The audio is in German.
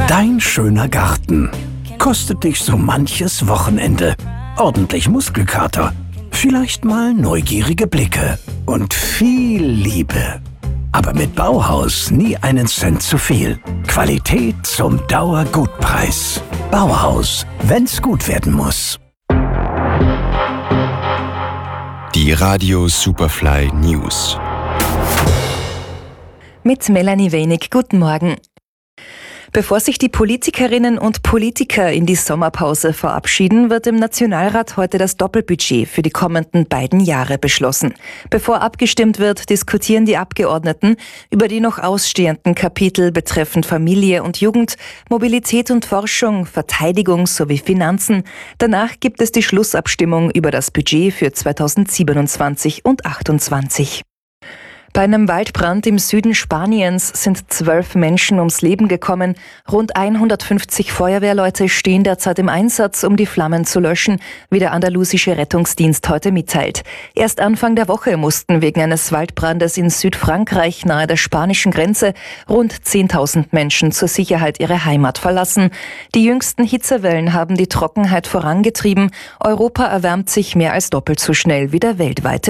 Dein schöner Garten kostet dich so manches Wochenende. Ordentlich Muskelkater, vielleicht mal neugierige Blicke und viel Liebe. Aber mit Bauhaus nie einen Cent zu viel. Qualität zum Dauergutpreis. Bauhaus, wenn's gut werden muss. Die Radio Superfly News. Mit Melanie Wenig. Guten Morgen. Bevor sich die Politikerinnen und Politiker in die Sommerpause verabschieden, wird im Nationalrat heute das Doppelbudget für die kommenden beiden Jahre beschlossen. Bevor abgestimmt wird, diskutieren die Abgeordneten über die noch ausstehenden Kapitel betreffend Familie und Jugend, Mobilität und Forschung, Verteidigung sowie Finanzen. Danach gibt es die Schlussabstimmung über das Budget für 2027 und 2028. Bei einem Waldbrand im Süden Spaniens sind 12 Menschen ums Leben gekommen. Rund 150 Feuerwehrleute stehen derzeit im Einsatz, um die Flammen zu löschen, wie der andalusische Rettungsdienst heute mitteilt. Erst Anfang der Woche mussten wegen eines Waldbrandes in Südfrankreich nahe der spanischen Grenze rund 10.000 Menschen zur Sicherheit ihre Heimat verlassen. Die jüngsten Hitzewellen haben die Trockenheit vorangetrieben. Europa erwärmt sich mehr als doppelt so schnell wie der weltweite